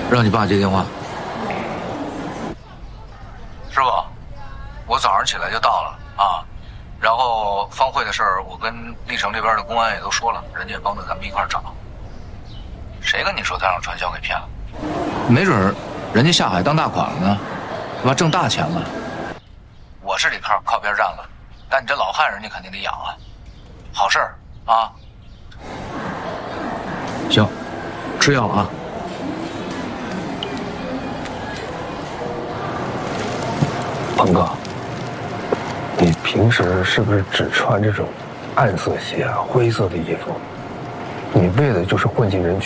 让你爸接电话。 师傅，我早上起来就到了啊。然后方慧的事儿，我跟历城这边的公安也都说了，人家也帮着咱们一块儿找。谁跟你说他让传销给骗了？ 没准儿人家下海当大款了呢，对吧？挣大钱了。 我是得靠边站了，但你这老汉人家肯定得养啊。好事儿啊。 行，吃药啊。 鹏哥，你平时是不是只穿这种暗色鞋啊、灰色的衣服？你为的就是混进人群？